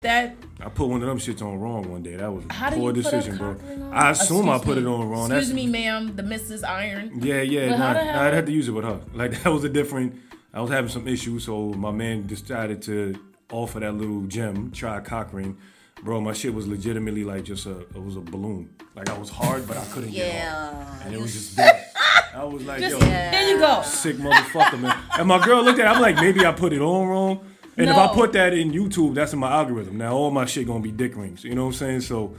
That I put one of them shits on wrong one day. That was how a do poor you decision, put a bro. cock ring on? I assume I Excuse put it me. on wrong. Excuse me, ma'am, the Mrs. Iron. Yeah. But how the hell- I had to use it with her. Like that was a different. I was having some issues, so my man decided to offer that little gem, try a cock ring. Bro, my shit was legitimately like just it was a balloon. Like I was hard, but I couldn't get hard. And it was just big. I was like, yo, There you go. sick motherfucker, man. And my girl looked at it, I'm like, maybe I put it on wrong. And if I No. put that in YouTube, that's in my algorithm. Now all my shit gonna be dick rings. You know what I'm saying? So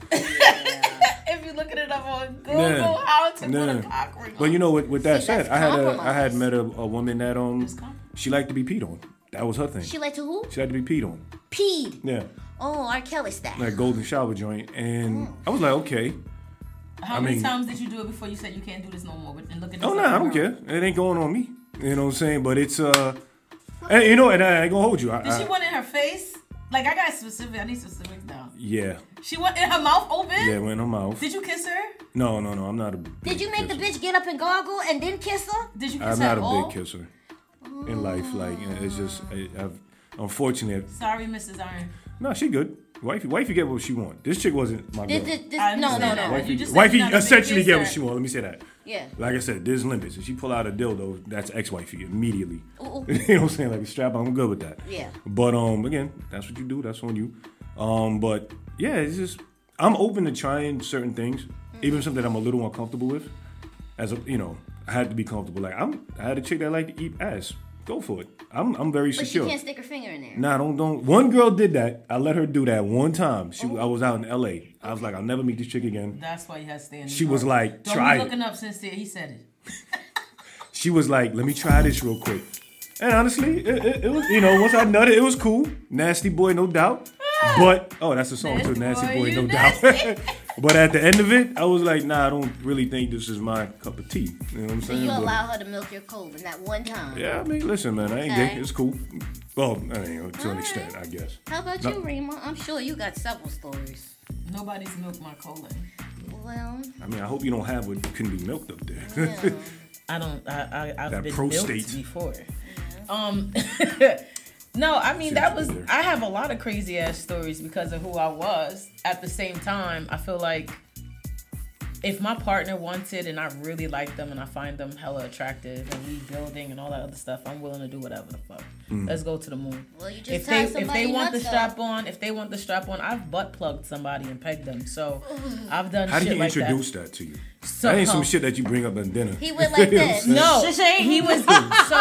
If you're looking it up on Google, how to put a cock ring on. But you know, with that See, said, that's I had met a woman that she liked to be peed on. That was her thing. She like to who? She liked to be peed on. Peed. Yeah. Oh, R. Kelly style. Like golden shower joint. And I was like, okay. How many times did you do it before you said you can't do this no more? And look at this. Oh, no, I don't care. It ain't going on me. You know what I'm saying? But it's, and, you know, and I ain't gonna hold you. Did she want it in her face? Like, I got specific. I need specifics now. Yeah. She went in her mouth open? Yeah, went in her mouth. Did you kiss her? No, I'm not a Did you make the bitch get up and goggle and then kiss her? Did you kiss I'm her not at all? a big kisser in life. Like, it's just, unfortunately. Sorry, Mrs. Iron. No, she good. Wifey get what she want. This chick wasn't my girl. No. You just said Wifey you're not a big essentially get what kisser. she want. Let me say that. Yeah. Like I said, there's limits. If she pull out a dildo, that's ex-wifey immediately. Ooh. You know what I'm saying? Like a strap on, I'm good with that. Yeah. But again, that's what you do. That's on you. But yeah, it's just I'm open to trying certain things, even something I'm a little uncomfortable with. As a I had to be comfortable. Like I had a chick that liked to eat ass. Go for it. I'm very But secure. she can't stick her finger in there. Nah, don't. One girl did that. I let her do that one time. I was out in L.A. I was like, I'll never meet this chick again. That's why you had to stay in New She York. was like, Don't try be it. looking up since he said it. She was like, let me try this real quick. And honestly, it was, once I nutted, it was cool. Nasty boy, no doubt. But, that's a song too. Nasty boy, you no nasty. doubt. But at the end of it, I was like, nah, I don't really think this is my cup of tea. You know what I'm So saying? you But- allow her to milk your cold in that one time. yeah, I mean, listen, man, I ain't Okay. gay. It's cool. Well, to an extent, I guess. How about you, Rima? I'm sure you got several stories. Nobody's milked my colon. Well, I mean, I hope you don't have what can be milked up there. yeah. I've That been prostate. milked before. No, I mean I have a lot of crazy ass stories because of who I was. At the same time, I feel like if my partner wants it and I really like them and I find them hella attractive and we building and all that other stuff, I'm willing to do whatever the fuck. Let's go to the moon. Well, you just If tied they somebody want the nuts strap up. on, I've butt plugged somebody and pegged them. So I've done How shit did he like introduce that to you? So That ain't some shit that you bring up at dinner. He went like You know what this. I'm saying? No, he was. So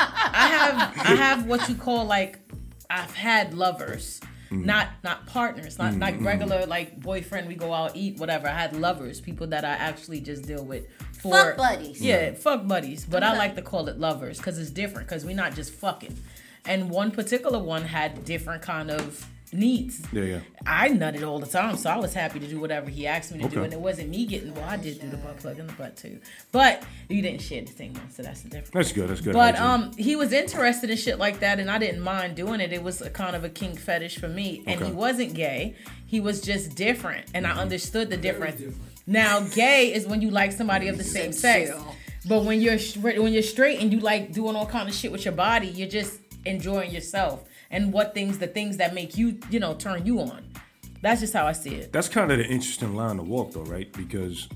I have what you call like I've had lovers, not partners, not like regular like boyfriend. We go out eat whatever. I had lovers, people that I actually just deal with for Fuck buddies. Yeah, fuck buddies. But I Okay. like to call it lovers because it's different because we're not just fucking. And one particular one had different kind of needs. Yeah. I nutted all the time, so I was happy to do whatever he asked me to do, Okay. and it wasn't me getting. Well, I did do the butt plug in the butt too, but you didn't share the same one, so that's the difference. That's good. That's good. But hygiene. he was interested in shit like that, and I didn't mind doing it. It was a kind of a kink fetish for me, and Okay. he wasn't gay. He was just different, and I understood the difference. Now, gay is when you like somebody of the same sex, but when you're straight and you like doing all kind of shit with your body, you're just enjoying yourself and the things that make you, turn you on. That's just how I see it. That's kind of the interesting line to walk, though, right? Because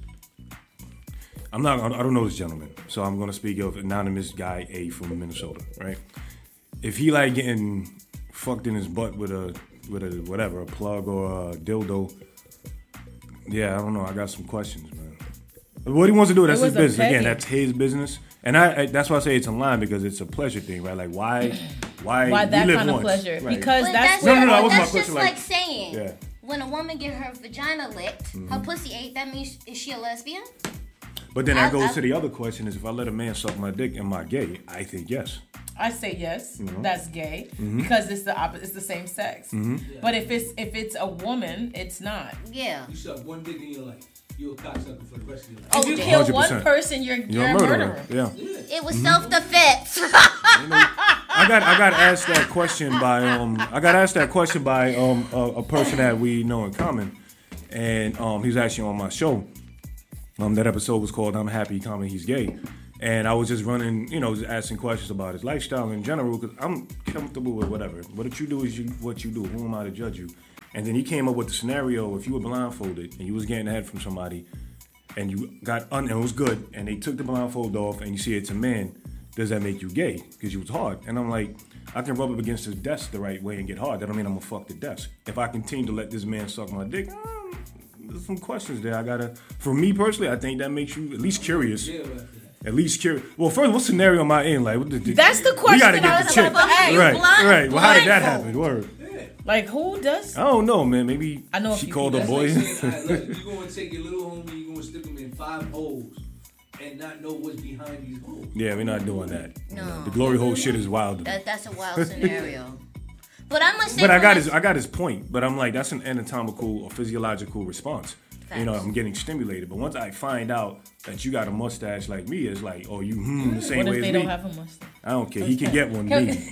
I don't know this gentleman, so I'm gonna speak of anonymous guy A from Minnesota, right? If he like getting fucked in his butt with a whatever, a plug or a dildo, yeah, I don't know. I got some questions, man. What he wants to do, that's It his was a business. Again, pegging. that's his business, and I that's why I say it's in line because it's a pleasure thing, right? Like why Why that we live kind of once, pleasure? right? Because But that's No, that was my that's question, just like- like saying Yeah. when a woman get her vagina licked, her pussy ate. That means is she a lesbian? But then that goes I- to the other question: is if I let a man suck my dick, am I gay? I think yes. I say yes, Mm-hmm. that's gay because it's it's the same sex. But if it's a woman, it's not. Yeah. You suck one dick in your life. You're a cocksucker for the rest of your life. If you yeah. kill 100%. one person, you're a murderer. Yeah. It was self-defense. I got asked that question by a person that we know in common, and he was actually on my show. That episode was called "I'm Happy, He's Gay," and I was just running, just asking questions about his lifestyle in general because I'm comfortable with whatever. What you do is what you do. Who am I to judge you? And then he came up with the scenario: if you were blindfolded and you was getting head from somebody, and you got and it was good, and they took the blindfold off, and you see it's a man, does that make you gay? Because you was hard. And I'm like, I can rub up against his desk the right way and get hard. That don't mean I'm gonna fuck the desk. If I continue to let this man suck my dick, there's some questions there. I gotta. For me personally, I think that makes you at least curious. At least curious. Well, first, what scenario am I in? Like, that's the question. We gotta get the chick. Right. Well, how did that happen? Word. Like, who does? I don't know, man. Maybe I know she called her boy. Like look, you gonna take your little homie, you gonna stick him in 5 holes and not know what's behind these holes. Yeah, we're not doing that. No. The glory hole shit is wild. That's a wild scenario. But I must say, But I got his point. But I'm like, that's an anatomical or physiological response. Facts. You know, I'm getting stimulated. But once I find out that you got a mustache like me, it's like, oh, you the same What way if as they me. don't have a mustache? I don't care. He can get one. Me.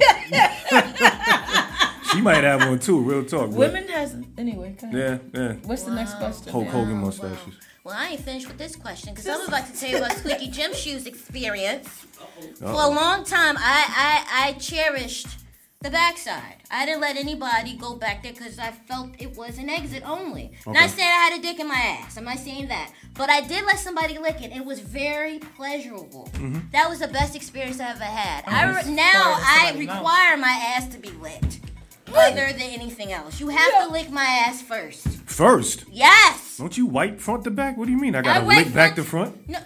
She might have one too. Real talk. Women has anyway. Yeah. What's the next question? Hulk Hogan mustaches. Well, I ain't finished with this question because I'm about to tell you about Squeaky Gym Shoes experience. For a long time, I cherished the backside. I didn't let anybody go back there because I felt it was an exit only. Okay. Not saying I had a dick in my ass. I'm not saying that. But I did let somebody lick it. It was very pleasurable. Mm-hmm. That was the best experience I ever had. farted Now I in somebody's mouth. require my ass to be licked. Other than anything else. You have to lick my ass first. First? Yes! Don't you wipe front to back? What do you mean? I gotta wipe lick back front- to front? No.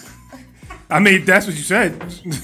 I mean, that's what you said.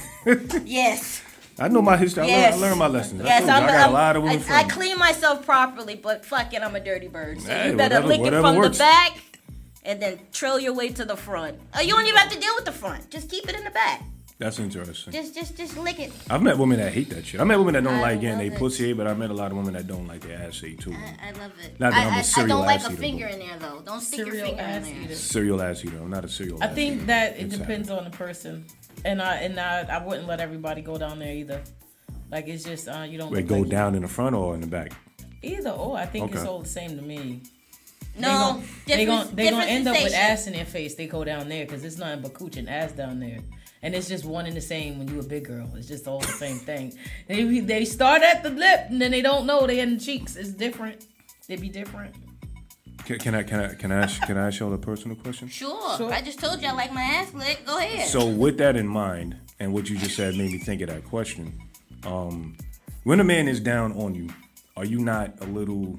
Yes. I know my history. Yes. I learned my lessons. Yes, I got a lot of women I friends. clean myself properly, but fuck it, I'm a dirty bird. So Hey, you better lick it whatever from works. the back and then trail your way to the front. You don't even have to deal with the front. Just keep it in the back. That's interesting. Just lick it. I've met women that hate that shit. I met women that don't I like getting love their it. pussy ate, but I met a lot of women that don't like their ass ate too. I love it. Not that I'm a I serial don't like ass a eater, finger but- in there though. Don't stick your Serial finger in ass there. eater. Serial ass eater. I'm not a serial I ass think eater. that it It's depends on the person, and I wouldn't let everybody go down there either. Like it's just you don't. Wait, look go like down in the front or in the back? Either or. I think it's Okay. all the same to me. No, They gonna end up with sensation. ass in their face. They go down there because it's nothing but cooch and ass down there, and it's just one and the same. When you a big girl, it's just all the same thing. They start at the lip and then they don't know they in the cheeks. It's different. They be different. Can I ask y'all a personal question? Sure. I just told you I like my ass licked. Go ahead. So with that in mind, and what you just said made me think of that question. When a man is down on you, are you not a little,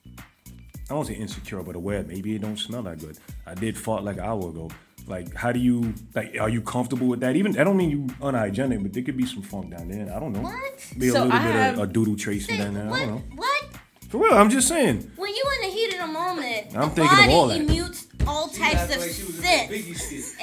I won't say insecure, but aware maybe it don't smell that good? I did fart like an hour ago. Like, how do you, like, are you comfortable with that? Even, I don't mean you unhygienic, but there could be some funk down there. I don't know. What? Be a So little I bit have- of a doodle tracing down there. I What? don't know. What? For real, I'm just saying. When you in the heat of the moment, I'm the thinking of body all that. emutes all She types acted of like she was in the scents. Biggie skit.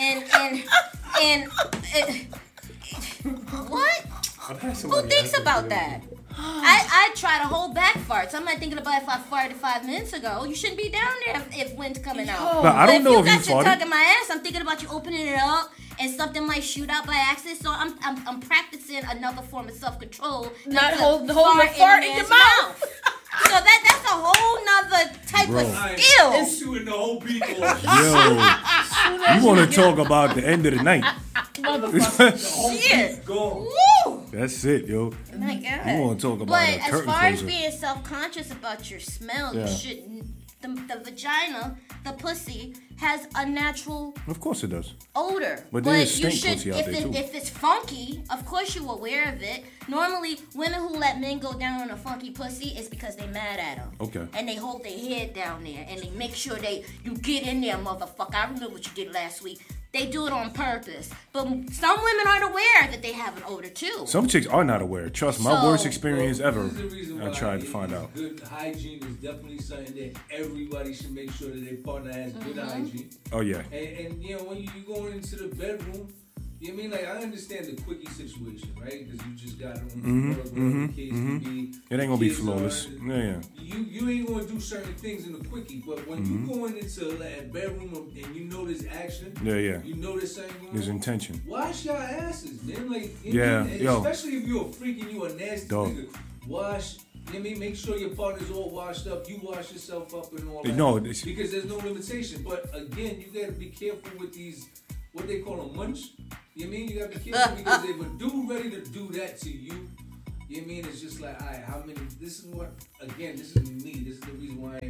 What? Who thinks about that? I try to hold back farts. I'm not thinking about if I farted 5 minutes ago. You shouldn't be down there if wind's coming out. But I don't know if you got your farted. tongue in my ass, I'm thinking about you opening it up and something might shoot out by accident. So I'm practicing another form of self-control. Not to hold the fart in your man's mouth. So that's a whole nother type Bro. of skill. Shooting the whole beat off. Yo, you want to talk about the end of the night? Motherfucker. Shit. Gone. Woo! That's it, yo. My God. You want to talk about But a as curtain far as closer? being self-conscious about your smell, Yeah. you shouldn't. The vagina, the pussy, has a natural Of course it does. odor. But there is you stink should, pussy out there, too. if it's funky, of course you're aware of it. Normally, women who let men go down on a funky pussy is because they mad at them. Okay. And they hold their head down there and they make sure you get in there, motherfucker. I remember what you did last week. They do it on purpose. But some women aren't aware that they have an odor too. Some chicks are not aware. Trust my So- worst experience ever. This is the reason I why tried to find out. Good hygiene is definitely something that everybody should make sure that their partner has good hygiene. Oh yeah. And you know, when you going into the bedroom, you know what I mean? Like, I understand the quickie situation, right? Because you just got it on the floor, whatever the case may be. It ain't gonna be Kids flawless. are- Yeah. You ain't gonna do certain things in the quickie, but when you going into like, a bedroom and you know there's action, Yeah. you know there's something going There's on, intention. wash your asses, man. Like, Yeah, and yo. especially if you're a freak and you a nasty Dog. nigga. Wash. You know what I mean? Make sure your partner's all washed up. You wash yourself up and all that. No, it's- because there's no limitation. But again, you gotta be careful with these, what they call a munch. You know what I mean? You gotta be careful because if a dude ready to do that to you, you know what I mean? It's just like, alright, how many? This is what, again, this is me. This is the reason why I ain't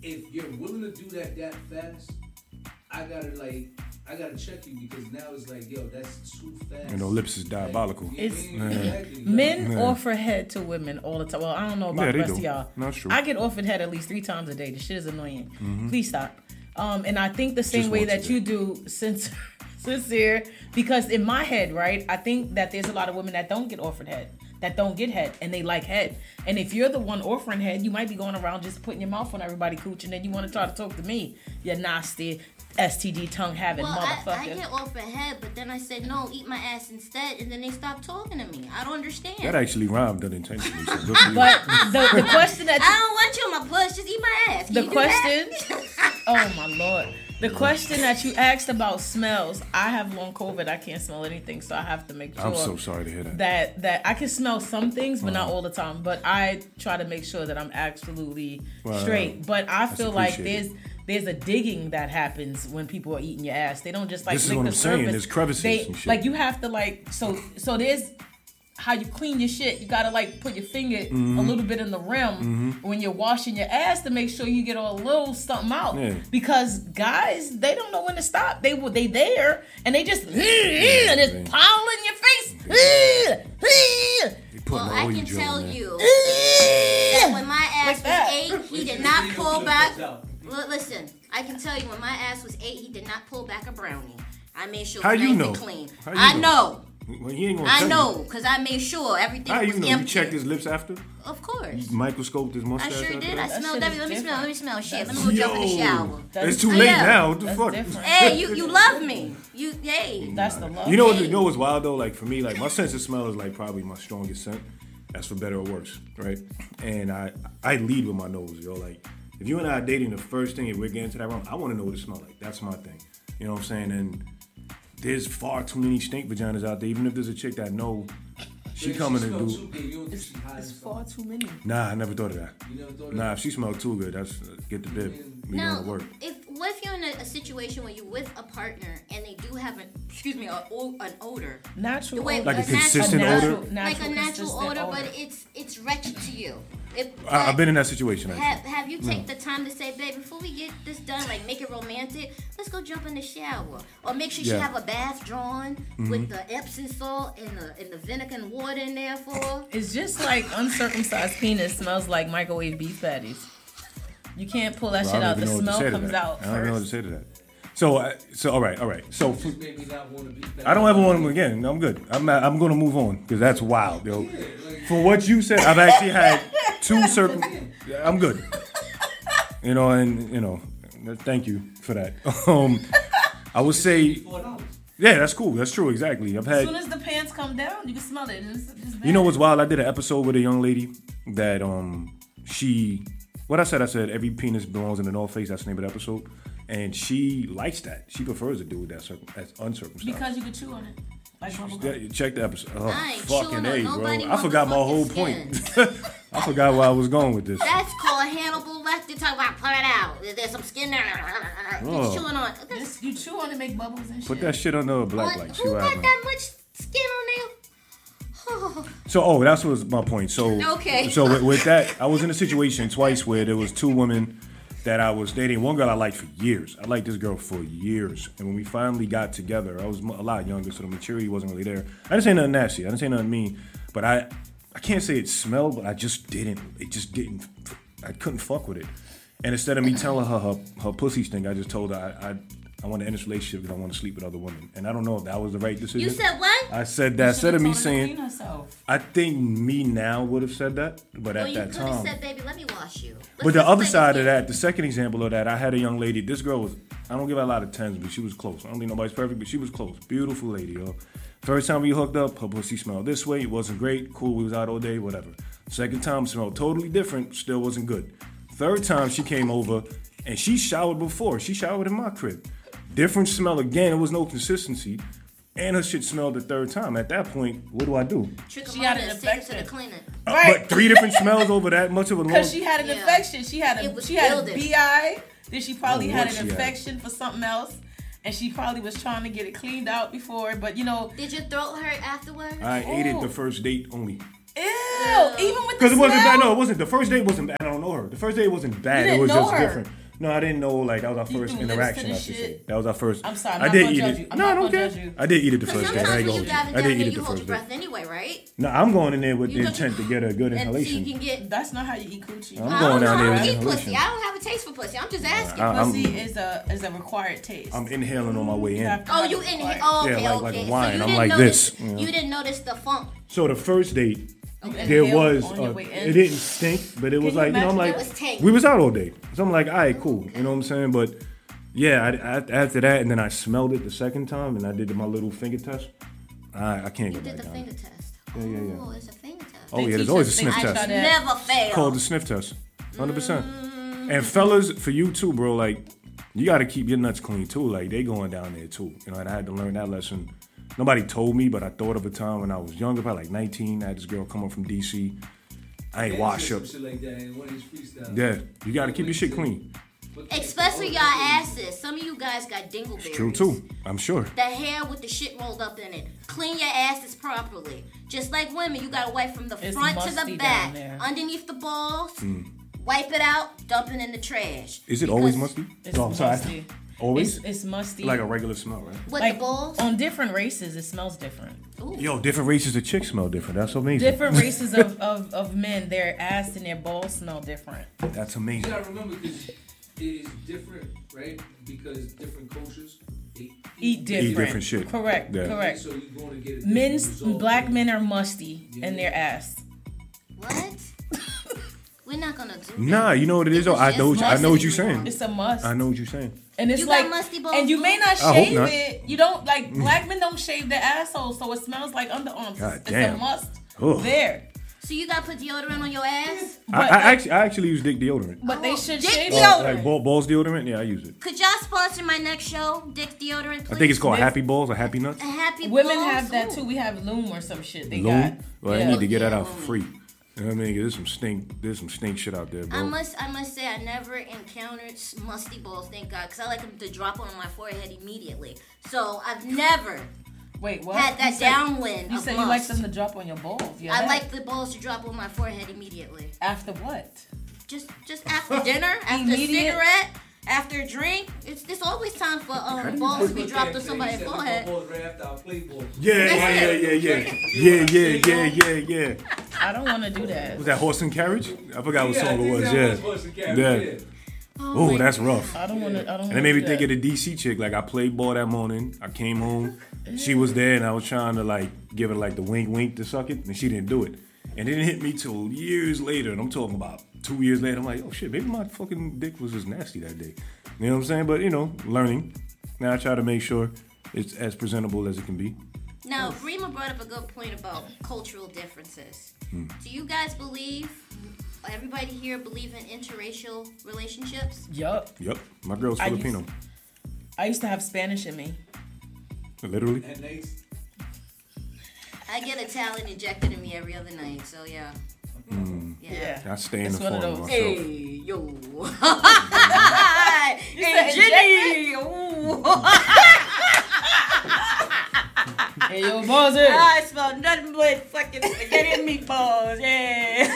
if you're willing to do that fast, I gotta check you because now it's like, yo, that's too fast. Lips is diabolical. Men offer head to women all the time. Well, I don't know about the rest of y'all. No, it's true. I get offered head at least 3 times a day. The shit is annoying. Please stop. And I think the same way that you do, sincere, because in my head, right, I think that there's a lot of women that don't get offered head, that don't get head, and they like head. And if you're the one offering head, you might be going around just putting your mouth on everybody cooch, and then you want to try to talk to me, you nasty STD tongue having motherfucker. I get offered head, but then I said no, eat my ass instead, and then they stopped talking to me. I don't understand. That actually rhymed unintentionally. So but the question that I don't want you on my puss, just eat my ass. Can the you do question, that? oh my lord. The question that you asked about smells, I have long COVID. I can't smell anything, so I have to make sure. I'm so sorry to hear that. That I can smell some things, but not all the time. But I try to make sure that I'm absolutely straight. But I feel like there's a digging that happens when people are eating your ass. They don't just like this lick is what the I'm surface. saying. There's crevices and shit. Like you have to like so there's how you clean your shit. You gotta like put your finger a little bit in the rim when you're washing your ass to make sure you get a little something out. Yeah. Because guys, they don't know when to stop. They there and they just and it's piling your face. Well, I can tell you that when my ass was 8, he did not pull back. Listen, I can tell you when my ass was 8, he did not pull back a brownie. I made sure it was nice and clean. I know. Well, he ain't gonna I know, because I made sure everything was empty. You checked his lips after? Of course. You microscoped his mustache? I sure did. I smelled everything. Let me smell. Shit. Let me go Yo, jump in the shower. It's too late now. What the fuck? Hey, you love me. That's the love. You know what's wild though? Like for me, like my sense of smell is like probably my strongest scent. That's for better or worse, right? And I lead with my nose, yo. Like if you and I are dating, the first thing if we're getting to that room, I want to know what it smells like. That's my thing. You know what I'm saying? And there's far too many stink vaginas out there. Even if there's a chick that know she coming to do. It's far too many. Nah, I never thought of that. You never thought of that? Nah, if she smelled too good, that's get the bib. We going to work. What if you're in a situation where you're with a partner and they do have an odor? Natural. Like a consistent odor? Like a natural odor, but it's wretched to you. I've been in that situation. Have you take the time to say, babe, before we get this done, like make it romantic, let's go jump in the shower. Or make sure she have a bath drawn with the Epsom salt and the vinegar and water in there for her. It's just like uncircumcised penis smells like microwave beef patties. You can't pull that shit out. The smell comes out first. I don't know what to say to that. So all right. So I don't ever want them again. I'm good. I'm going to move on because that's wild, yo. For what you said, I've actually had 2 I'm good. Thank you for that. I would say, yeah, that's cool. That's true. Exactly. I've had. As soon as the pants come down, you can smell it. It's you know what's wild? I did an episode with a young lady that What I said every penis belongs in the North Face. That's the name of the episode. And she likes that. She prefers a dude that's uncircumcised. Because you can chew on it. Like bubblegum. Check the episode. Oh, I ain't fucking A, bro. I wants forgot the my whole fucking point. I forgot where I was going with this. That's called Hannibal Lecter. Talk about pull it out. There's some skin there. Just chewing on it. You chew on it, make bubbles and shit. Put that shit under a black light. Who got that much skin on there? So, that's was my point. So, okay. So with that, I was in a situation twice where there was 2 women that I was dating. One girl I liked for years. I liked this girl for years. And when we finally got together, I was a lot younger, so the maturity wasn't really there. I didn't say nothing nasty. I didn't say nothing mean. But I can't say it smelled, but I just didn't. It just didn't. I couldn't fuck with it. And instead of me telling her pussy stink, I just told her I want to end this relationship because I want to sleep with other women. And I don't know if that was the right decision. You said what? I said that. Instead of me saying, I think me now would have said that, but at that time. You could have said, baby, let me wash you. But the other side of that, the second example of that, I had a young lady. This girl was, I don't give her a lot of 10s, but she was close. I don't think nobody's perfect, but she was close. Beautiful lady, yo. First time we hooked up, her pussy smelled this way. It wasn't great. Cool, we was out all day, whatever. Second time, smelled totally different. Still wasn't good. Third time, she came over, and she showered before. She showered in my crib. Different smell again. It was no consistency. And her shit smelled the third time. At that point, what do? She had an infection. Right. But 3 different smells over that much of a long... Because she had an infection. She had a BI. Then she probably had an infection for something else. And she probably was trying to get it cleaned out before. But, Did your throat hurt afterwards? I ate it the first date only. Ew, even with the Because it wasn't smell? bad. No, it wasn't. The first date wasn't bad. I don't know her. The first date wasn't bad. You It was didn't know just her. different. No, I didn't know. Like that was our first threw lips interaction. to I the should say shit? that was our first. I'm sorry, I'm I not did gonna eat judge it. you. I'm No, not I don't gonna care. judge you. I did eat it the Because first date. I sometimes ain't when gonna you hold dive you. I down did there, eat it you the hold first your date. breath anyway, right? No, I'm going in there with the You go- intent to get a good And so you inhalation. can get. That's not how you eat coochie. I'm I going don't know down there how with to eat inhalation. pussy. I don't have a taste for pussy. I'm just asking. Pussy is a required taste. I'm inhaling on my way You in. have to Oh, have you it in here? required. Oh, okay, Yeah, like okay. a wine. So you I'm didn't like notice, this, you know. You didn't notice the funk. So the first date, You there inhale was on your way in. it didn't stink, but it was you like, you know, I'm imagine? like, It was tangy. we was out all day, so I'm like, all right, cool, you know what I'm saying? But yeah, after that, and then I smelled it the second time, and I did my little finger test. I can't You go did back the down. finger test. Yeah. Oh, it's a finger test. Oh They yeah, there's teach always a us- sniff they test. teach us that. Never fail. Called the sniff test, 100%. And fellas, for you too, bro, like you got to keep your nuts clean too. Like they going down there too, you know. And I had to learn that lesson. Nobody told me, but I thought of a time when I was younger, probably like 19. I had this girl come up from DC. I ain't wash up. Shit like that in one of these freestyles. Yeah, you got to keep your shit clean. Especially y'all asses. Some of you guys got dingleberries. True too, I'm sure. The hair with the shit rolled up in it. Clean your asses properly. Just like women, you gotta wipe from the It's front to musty the down back, there. underneath the balls. Wipe it out, dump it in the trash. Is it always Because- musty? It's Oh, I'm sorry. musty. Always? It's musty. Like a regular smell, right? With Like the balls. on different races, it smells different. Yo, different races of chicks smell different. That's amazing. Different races of men, their ass and their balls smell different. That's You amazing. gotta remember because it is different, right? Because different cultures they Eat different. different shit. Correct. Yeah. Correct. So you're going to get a different Men's result. black men are musty in their ass. What? We're not gonna do that. Nah, you know what it is though. I know what you're saying. It's a must. I know what you're saying. And it's You got like, musty balls, and you may not I hope shave not. it. You don't like black men don't shave their assholes, so it smells like underarms. God It's damn. a must Ugh. there. So you gotta put deodorant on your ass? But, I actually use dick deodorant. but they should Dick shave deodorant. it. Like balls deodorant. Yeah, I use it. Could y'all sponsor my next show, Dick Deodorant, please? I think it's called This- Happy Balls or Happy Nuts. A happy Women balls? have that Ooh. too. We have Loom or some shit. They Loom. got. Well, I yeah. need to get that out for free. You know what I mean? There's some stink shit out there, bro. I must say I never encountered musty balls, thank God, because I like them to drop on my forehead immediately. So I've never Wait, what? had that You said- downwind You of said must. you like them to drop on your balls. Your I head. like the balls to drop on my forehead immediately. After what? Just after dinner, after a Immediate? cigarette, after a drink. It's always time for balls to be dropped on somebody's forehead. Right after I play ball. Yeah. I don't want to do that. Was that Horse and Carriage? I forgot what Yeah, I song it think was. that Yeah. was Horse and Carriage, Yeah. yeah. Oh, that's rough. I don't want to. I don't. And it made me think of the DC chick. Like I played ball that morning. I came home. She was there, and I was trying to like give her like the wink to suck it, and she didn't do it. And it didn't hit me till years later. And I'm talking about 2 years later. I'm like, oh shit, maybe my fucking dick was just nasty that day. You know what I'm saying? But you know, learning. Now I try to make sure it's as presentable as it can be. Now, Rima brought up a good point about cultural differences. Do you guys believe, everybody here believe in interracial relationships? Yup. Yep, my girl's I Filipino. I used to have Spanish in me. Literally. And nice. I get Italian injected in me every other night, so yeah. Yeah. I stay in It's the one of farm those. myself. Hey, yo. said Hey, Jenny. Ooh. Hey, yo, Moses. I smell nothing but fucking spaghetti and meatballs. Yeah.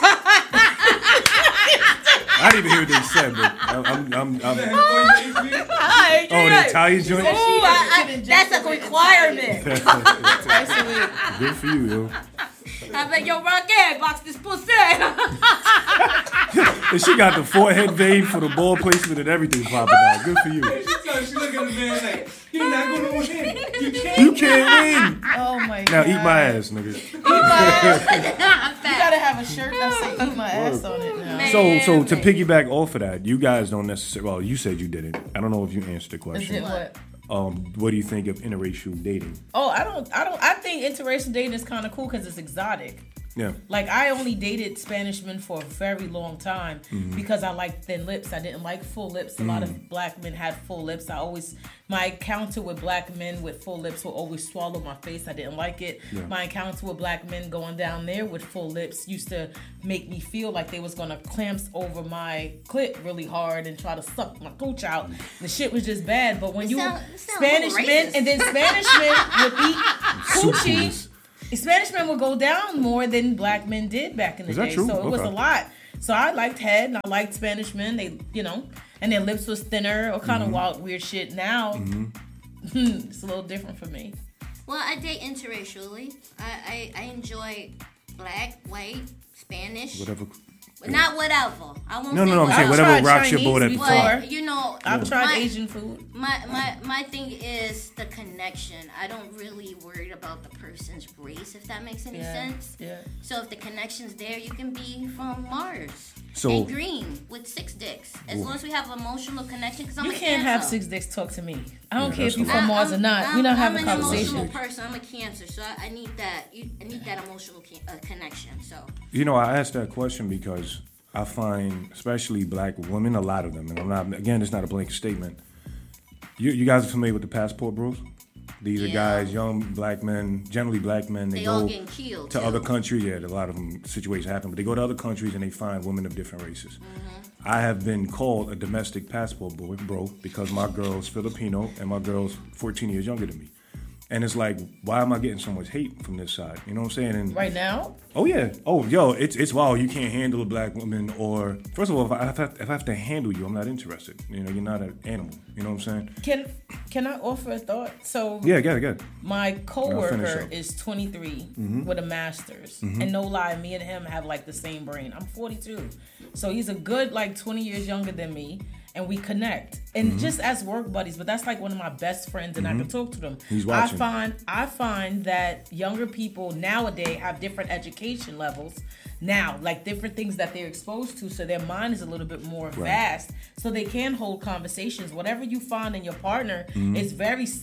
I didn't even hear what they said, but I'm Hi, oh, the Italian joint? Ooh, that's a requirement. Twice a week. Good for you, yo. I'm like, yo, Rocket, box this pussy. And she got the forehead vein for the ball placement and everything popping out. Good for you. She look at the man like, you're not gonna win. You can't. You can't win. Oh my Now god. eat my ass, nigga. Eat my ass. You gotta have a shirt that say "Eat my ass" on it now. So to piggyback off of that, you guys don't necessarily. Well, you said you didn't. I don't know if you answered the Is question. it what? What do you think of interracial dating? Oh, I don't. I think interracial dating is kind of cool because it's exotic. Yeah. Like I only dated Spanish men for a very long time because I liked thin lips. I didn't like full lips. A lot of black men had full lips. My encounter with black men with full lips will always swallow my face. I didn't like it. Yeah. My encounter with black men going down there with full lips used to make me feel like they was gonna clamps over my clit really hard and try to suck my cooch out. The shit was just bad. But when It sound a Spanish little men racist. and then Spanish men would eat coochie. Superfoods. Spanish men would go down more than black men did back in the Is that day. true? So it was Okay. a lot. So I liked head and I liked Spanish men. They, and their lips was thinner or kind of wild, weird shit. Now, it's a little different for me. Well, I date interracially. I enjoy black, white, Spanish. Whatever. Not whatever. I won't No, say I'm saying I've whatever tried rocks your Chinese boat at the before. time. But, you know, I've tried my- Asian food. My thing is the connection. I don't really worry about the person's race, if that makes any sense. Yeah. So if the connection's there, you can be from Mars So- and green with 6 dicks. As long as we have emotional connection, because I'm You a can't Cancer. have 6 dicks talk to me. I don't Yeah, care if that's you the from word. Mars or not. We don't have a I'm conversation. an emotional person. I'm a Cancer, so I need that. I need that emotional connection. So You know, I asked that question because I find, especially black women, a lot of them, and I'm not, again, it's not a blanket statement. You guys are familiar with the passport bros? These are Yeah. guys, young black men, generally black men. They they all go getting killed to too. other countries. Yeah, a lot of them situations happen, but they go to other countries and they find women of different races. I have been called a domestic passport boy, bro, because my girl's Filipino and my girl's 14 years younger than me. And it's like, why am I getting so much hate from this side? You know what I'm saying? And Right now? oh yeah, oh yo, it's wow. You can't handle a black woman, or first of all, if I have to handle you, I'm not interested. You know, you're not an animal. You know what I'm saying? Can I offer a thought? So Yeah, get it. my finish coworker up. is 23 with a master's, and no lie, me and him have like the same brain. I'm 42, so he's a good like 20 years younger than me, and we connect, and just as work buddies. But that's like one of my best friends, and I can talk to them. He's watching. I find that younger people nowadays have different education levels now, like different things that they're exposed to, so their mind is a little bit more vast, so they can hold conversations. Whatever you find in your partner is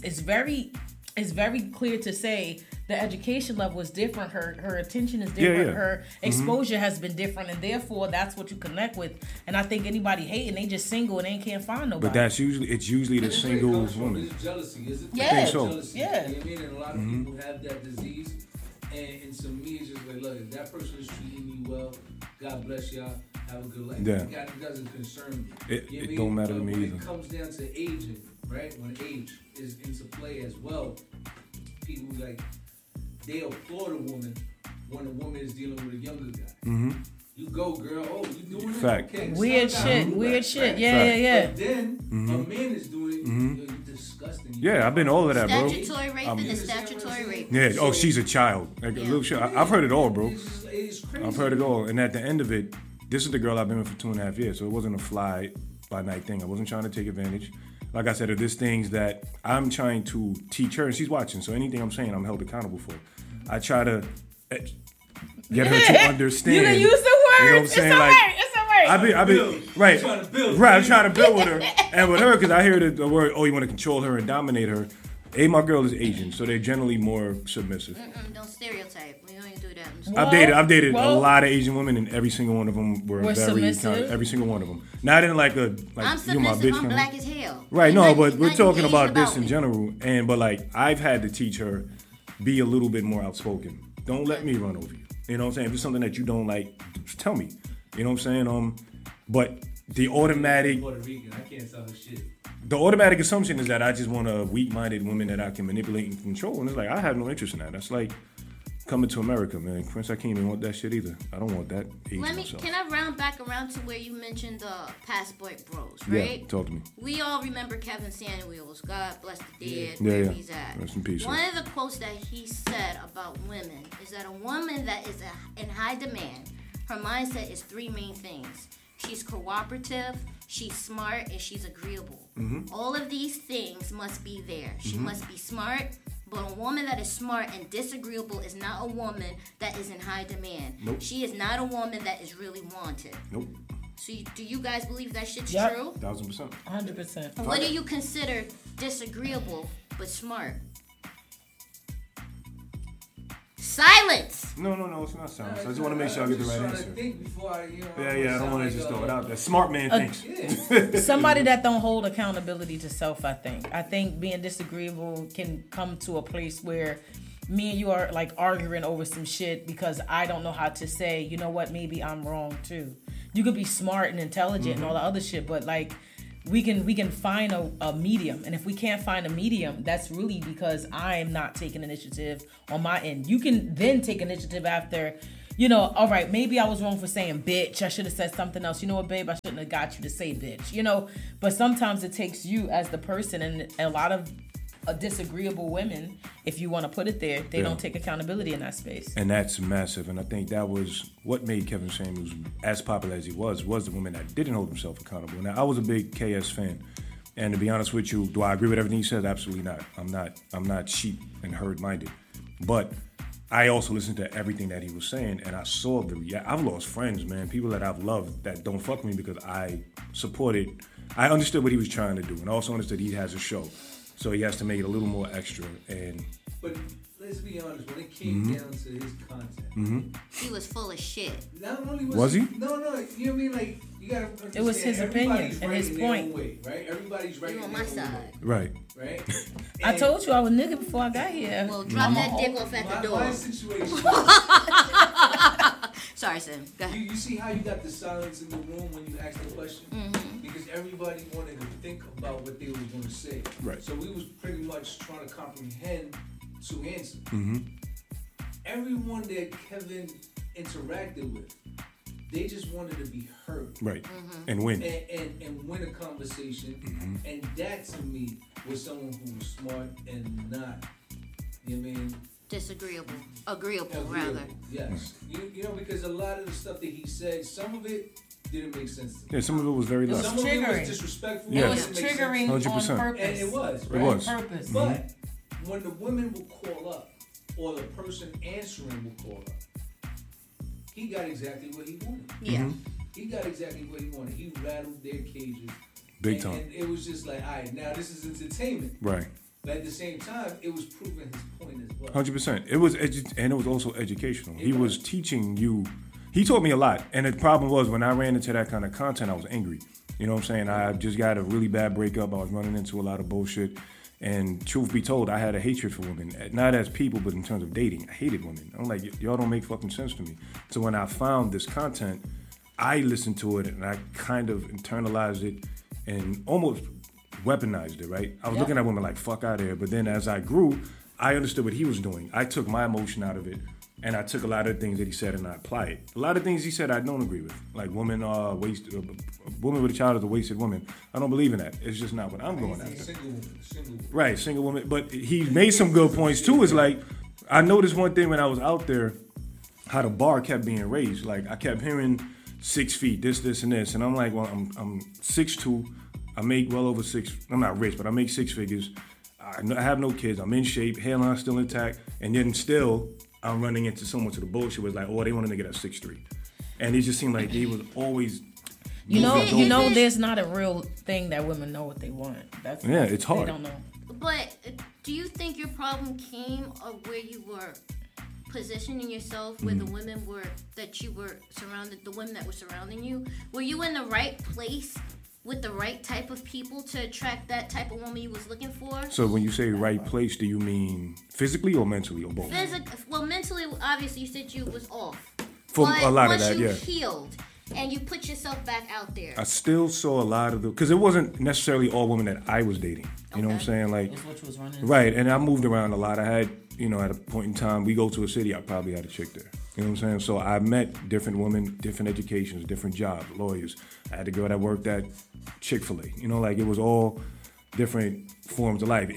very clear to say the education level is different. Her attention is different. Yeah. Her exposure has been different, and therefore that's what you connect with. And I think anybody hating, they just single and they can't find nobody. But it's usually the That's where it single comes from. woman. It's jealousy, is it? Yeah. I think so. Jealousy. Yeah. You know what I mean? And a lot of people have that disease. And to me, it's just like, look, if that person is treating you well, God bless y'all, have a good life. Yeah. It doesn't concern me. It You know what I don't mean? matter to But me when either. it comes down to aging, right? When age is into play as well, people like, they applaud a woman when a woman is dealing with a younger guy. You go, girl. Oh, you doing Fact. it? Okay. Weird settle down, shit. do Weird that, shit. right? Yeah. But then a man is doing it. Yo, you disgusting. You Yeah, I've been all of that, bro. Statutory rape is statutory rape. Yeah. Oh, she's a child. Like a little shit. I've heard it all, bro. It's crazy. I've heard it all. And at the end of it, this is the girl I've been with for 2.5 years. So it wasn't a fly by night thing. I wasn't trying to take advantage. Like I said, there's things that I'm trying to teach her, and she's watching. So anything I'm saying, I'm held accountable for. I try to get her to understand. You can use the word. You know what I'm saying? It's Like, alright. It's alright. I be right. trying to build. Right, I'm trying to build with her. And with her, because I hear the word, oh, you want to control her and dominate her. My girl is Asian, so they're generally more submissive. Don't stereotype. We don't even do that. I've dated a well- lot of Asian women, and every single one of them were very submissive? every single one of them. Not in like I'm you my submissive. bitch. I'm kind of- black as hell. Right, no, but we're Nothing talking Asian about this in me. general. But like I've had to teach her, be a little bit more outspoken. Don't let me run over you. You know what I'm saying? If it's something that you don't like, just tell me. You know what I'm saying? But the automatic Puerto Rican. I can't tell her shit. the automatic assumption is that I just want a weak-minded woman that I can manipulate and control. And it's like, I have no interest in that. That's like coming to America, man. Prince, I can't even want that shit either. I don't want that. Can I round back around to where you mentioned the passport bros, Yeah, right? talk to me. We all remember Kevin Samuels. God bless the dead. Yeah, where yeah. he's at. Rest in peace, One sir. of the quotes that he said about women is that a woman that is in high demand, her mindset is 3 main things. She's cooperative, she's smart, and she's agreeable. Mm-hmm. All of these things must be there. She must be smart, but a woman that is smart and disagreeable is not a woman that is in high demand. Nope. She is not a woman that is really wanted. Nope. So do you guys believe that shit's Yep. true? 1,000%. 100%. What do you consider disagreeable but smart? Silence! No, it's not silence. I just want to make sure I get the right trying answer. to think before I, Yeah, I don't want to just throw it out there. Smart man thinks. Somebody that don't hold accountability to self, I think being disagreeable can come to a place where me and you are like arguing over some shit because I don't know how to say, you know what, maybe I'm wrong too. You could be smart and intelligent and all the other shit, but like we can find a medium. And if we can't find a medium, that's really because I'm not taking initiative on my end. You can then take initiative after, all right, maybe I was wrong for saying bitch. I should have said something else. You know what, babe? I shouldn't have got you to say bitch, But sometimes it takes you as the person, and a lot of disagreeable women, if you want to put it there, they don't take accountability in that space. And that's massive. And I think that was what made Kevin Samuels as popular as he was the woman that didn't hold himself accountable. Now, I was a big KS fan. And to be honest with you, do I agree with everything he says? Absolutely not. I'm not sheep and herd-minded. But I also listened to everything that he was saying, and I saw I've lost friends, man, people that I've loved that don't fuck with me because I understood what he was trying to do, and also understood he has a show. So he has to make it a little more extra. But let's be honest, when it came down to his content, he was full of shit. Not only was he? No, you know what I mean? Like, you gotta understand, it was his opinion and his point. Way, right? Everybody's right on my side. Right. Right? I told you I was nigga before I got here. Well, drop that dick off at the door. My situation. Sorry, Sam. Go ahead. You see how you got the silence in the room when you asked the question? Because everybody wanted to think about what they was going to say. Right. So we was pretty much trying to comprehend two answers. Everyone that Kevin interacted with, they just wanted to be heard. Right. And win. And win a conversation. And that, to me, was someone who was smart and not, agreeable, rather. Yes. Because a lot of the stuff that he said, some of it didn't make sense to me. Yeah, some of it was very loud. Some of it was disrespectful. Yeah. It was triggering 100%. on purpose. And it was. Right? It was. On purpose. But when the women will call up, or the person answering will call up, he got exactly what he wanted. Yeah. He got exactly what he wanted. He rattled their cages. Big time. And it was just like, all right, now this is entertainment. Right. But at the same time, it was proving his point as well. 100%. It was and it was also educational. He was teaching you. He taught me a lot. And the problem was when I ran into that kind of content, I was angry. You know what I'm saying? I just got a really bad breakup. I was running into a lot of bullshit. And truth be told, I had a hatred for women. Not as people, but in terms of dating. I hated women. I'm like, y'all don't make fucking sense to me. So when I found this content, I listened to it and I kind of internalized it and almost weaponized it, right? I was looking at women like, fuck out of here. But then as I grew, I understood what he was doing. I took my emotion out of it. And I took a lot of the things that he said and I applied it. A lot of things he said I don't agree with. Like women are wasted, a woman with a child is a wasted woman. I don't believe in that. It's just not what I'm going after. Single woman. Right, single woman. But he made some good points too. It's like, I noticed one thing when I was out there, how the bar kept being raised. Like I kept hearing 6 feet, this, and this. And I'm like, well, I'm 6'2". I make well over I'm not rich, but I make 6 figures. I have no kids. I'm in shape. Hairline still intact. And then still, I'm running into someone to the bullshit was like, oh, they want a nigga that's 6'3". And it just seemed like he was always... there's not a real thing that women know what they want. It's hard. They don't know. But do you think your problem came of where you were positioning yourself, where the women were, that you were surrounded, the women that were surrounding you? Were you in the right place with the right type of people to attract that type of woman you was looking for? So when you say right place, do you mean physically or mentally or both? Well, mentally, obviously, you said you was off. For but a lot of that, once you healed and you put yourself back out there. I still saw a lot of because it wasn't necessarily all women that I was dating. You know what I'm saying? Like, That's what you was running. Right, and I moved around a lot. I had, at a point in time, we go to a city, I probably had a chick there. You know what I'm saying? So I met different women, different educations, different jobs, lawyers. I had a girl that worked at Chick-fil-A. It was all different forms of life.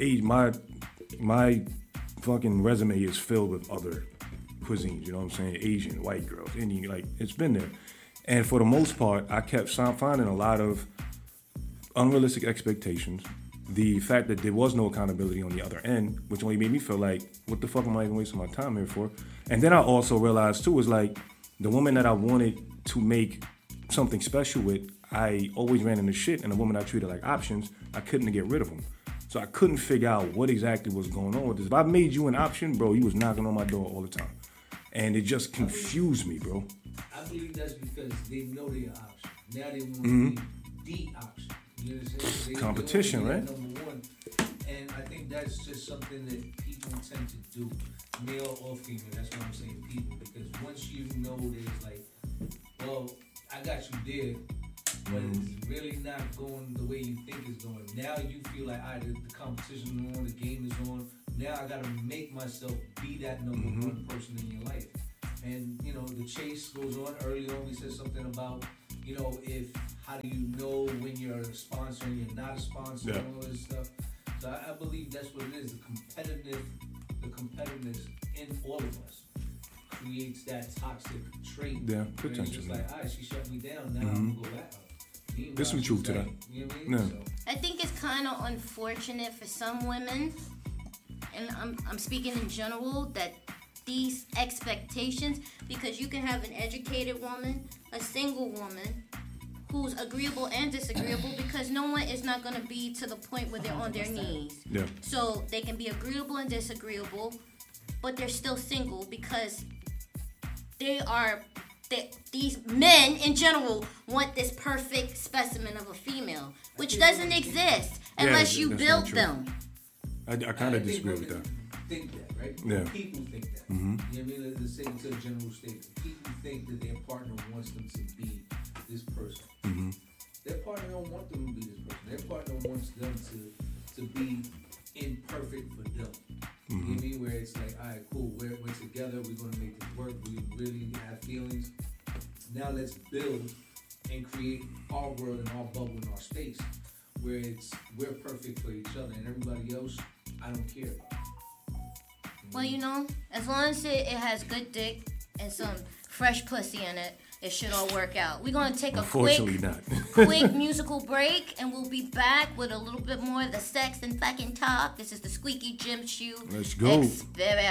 My fucking resume is filled with other cuisines, you know what I'm saying? Asian, white girls, Indian, it's been there. And for the most part, I kept finding a lot of unrealistic expectations. The fact that there was no accountability on the other end, which only made me feel like, what the fuck am I even wasting my time here for? And then I also realized too, is like, the woman that I wanted to make something special with, I always ran into shit, and the woman I treated like options, I couldn't get rid of them. So I couldn't figure out what exactly was going on with this. If I made you an option, bro, you was knocking on my door all the time. And it just confused me, bro. I believe that's because they know they're an option. Now they want to be the option. You understand? Competition, right? Number one. And I think that's just something that people tend to do, male or female. That's what I'm saying, people. Because once you know there's like, well, I got you there, but it's really not going the way you think it's going. Now you feel like, all right, the competition is on, the game is on. Now I gotta make myself be that number one person in your life. And you know, the chase goes on. Early on, we said something about, you know, how do you know when you're a sponsor and you're not a sponsor and all this stuff. So I believe that's what it is. The competitiveness in all of us creates that toxic trait. Yeah, potentially. It's just like, all right, she shut me down. Now I'm gonna go back up. There's some truth to that. You know what I mean? No. I think it's kind of unfortunate for some women, and I'm speaking in general, that these expectations, because you can have an educated woman, a single woman, who's agreeable and disagreeable, because no one is not going to be to the point where they're on their knees. Yeah. So they can be agreeable and disagreeable, but they're still single because these men in general want this perfect specimen of a female, which doesn't exist unless you build them. I kind of disagree with that. Think that, right? Yeah. People think that. You know what I mean? Let's say to a general statement. People think that their partner wants them to be this person. Their partner don't want them to be this person. Their partner wants them to be imperfect for them. You know what I mean? Where it's like, all right, cool, we're together, we're going to make this work, we really have feelings. Now let's build and create our world and our bubble and our space where we're perfect for each other, and everybody else, I don't care about. Well, you know, as long as it has good dick and some fresh pussy in it, it should all work out. We're going to take a quick musical break, and we'll be back with a little bit more of the sex and fucking talk. This is the Squeaky Gym Shoe. Let's go. Experience.